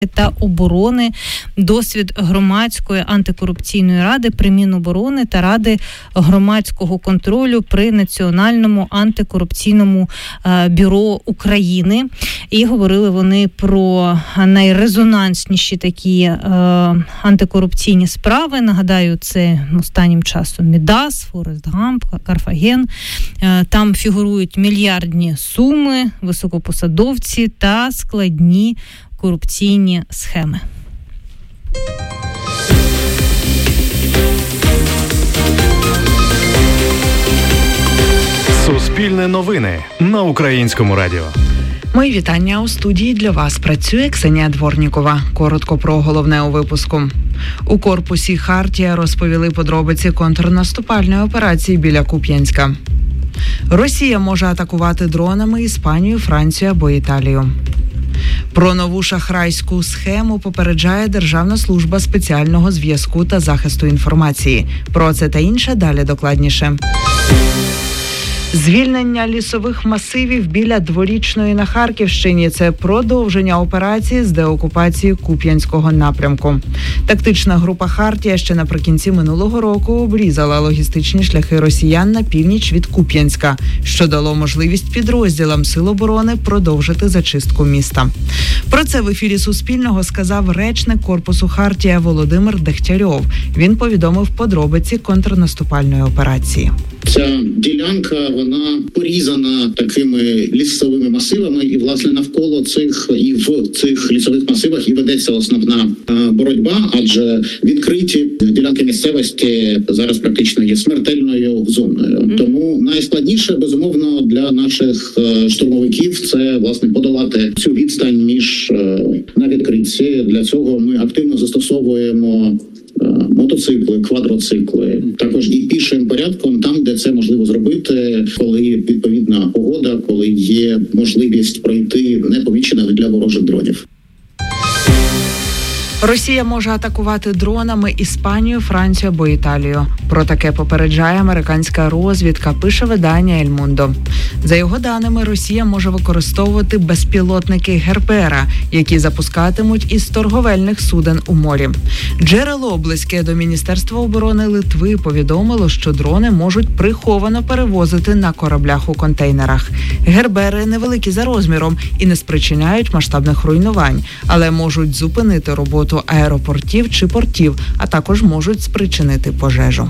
та оборони, досвід громадської антикорупційної ради при Міноборони та Ради громадського контролю при Національному антикорупційному бюро України. І говорили вони про найрезонансніші такі антикорупційні справи. Нагадаю, це останнім часом Мідас, Форест Гамп, Карфаген. Там фігурують мільярдні суми, високопосадовці та складні корупційні схеми. Суспільне новини на Українському радіо. Мої вітання. У студії для вас працює Ксенія Дворнікова. Коротко про головне у випуску. У корпусі «Хартія» розповіли подробиці контрнаступальної операції біля Куп'янська. Росія може атакувати дронами Іспанію, Францію або Італію. Про нову шахрайську схему попереджає Державна служба спеціального зв'язку та захисту інформації. Про це та інше далі докладніше. Звільнення лісових масивів біля Дворічної на Харківщині – це продовження операції з деокупації Куп'янського напрямку. Тактична група «Хартія» ще наприкінці минулого року обрізала логістичні шляхи росіян на північ від Куп'янська, що дало можливість підрозділам Сил оборони продовжити зачистку міста. Про це в ефірі Суспільного сказав речник корпусу «Хартія» Володимир Дегтярьов. Він повідомив подробиці контрнаступальної операції. Ця ділянка, вона порізана такими лісовими масивами, і, власне, навколо цих і в цих лісових масивах і ведеться основна боротьба, адже відкриті ділянки місцевості зараз практично є смертельною зоною. Тому найскладніше, безумовно, для наших штурмовиків – це, власне, подолати цю відстань на відкритті. Для цього ми активно застосовуємо мотоцикли, квадроцикли, також і пішим порядком там, де це можливо зробити, коли відповідна погода, коли є можливість пройти непоміченими для ворожих дронів. Росія може атакувати дронами Іспанію, Францію або Італію. Про таке попереджає американська розвідка, пише видання «Ель Мундо». За його даними, Росія може використовувати безпілотники Гербера, які запускатимуть із торговельних суден у морі. Джерело, близьке до Міністерства оборони Литви, повідомило, що дрони можуть приховано перевозити на кораблях у контейнерах. Гербери невеликі за розміром і не спричиняють масштабних руйнувань, але можуть зупинити роботу аеропортів чи портів, а також можуть спричинити пожежу.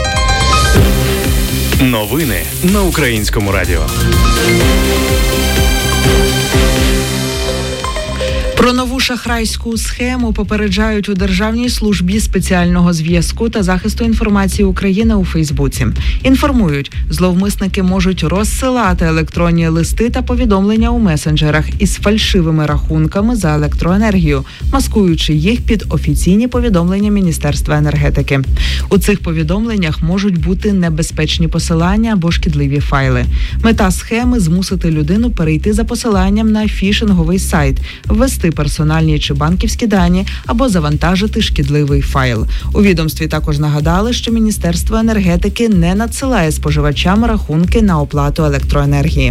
Новини на Українському радіо. Про нову шахрайську схему попереджають у Державній службі спеціального зв'язку та захисту інформації України у Фейсбуці. Інформують, зловмисники можуть розсилати електронні листи та повідомлення у месенджерах із фальшивими рахунками за електроенергію, маскуючи їх під офіційні повідомлення Міністерства енергетики. У цих повідомленнях можуть бути небезпечні посилання або шкідливі файли. Мета схеми – змусити людину перейти за посиланням на фішинговий сайт, ввести персональні чи банківські дані або завантажити шкідливий файл. У відомстві також нагадали, що Міністерство енергетики не надсилає споживачам рахунки на оплату електроенергії.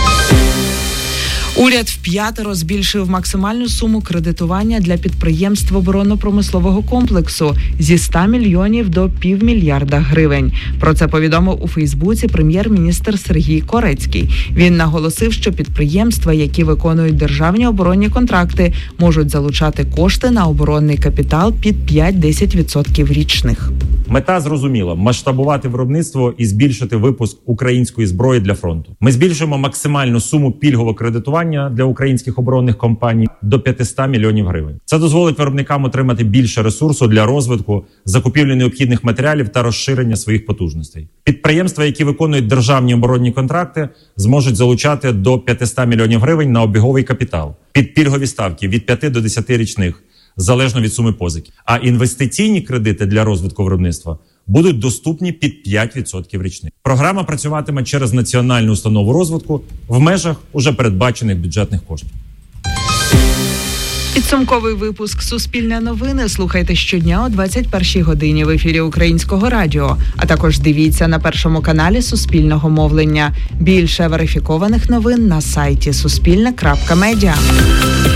Уряд вп'ятеро збільшив максимальну суму кредитування для підприємств оборонно-промислового комплексу зі 100 мільйонів до півмільярда гривень. Про це повідомив у Фейсбуці прем'єр-міністр Сергій Корецький. Він наголосив, що підприємства, які виконують державні оборонні контракти, можуть залучати кошти на оборонний капітал під 5-10% річних. Мета зрозуміла – масштабувати виробництво і збільшити випуск української зброї для фронту. Ми збільшуємо максимальну суму пільгового кредитування для українських оборонних компаній до 500 мільйонів гривень. Це дозволить виробникам отримати більше ресурсу для розвитку, закупівлі необхідних матеріалів та розширення своїх потужностей. Підприємства, які виконують державні оборонні контракти, зможуть залучати до 500 мільйонів гривень на обіговий капітал під пільгові ставки від 5 до 10 річних, залежно від суми позики. А інвестиційні кредити для розвитку виробництва будуть доступні під 5% річних. Програма працюватиме через Національну установу розвитку в межах уже передбачених бюджетних коштів. Підсумковий випуск «Суспільне новини» слухайте щодня о 21-й годині в ефірі Українського радіо, а також дивіться на Першому каналі Суспільного мовлення. Більше верифікованих новин на сайті suspilne.media.